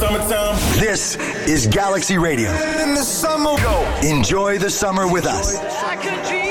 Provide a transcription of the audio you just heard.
summertime. This is Galaxy Radio. In the summer, go. Enjoy the summer with us. I could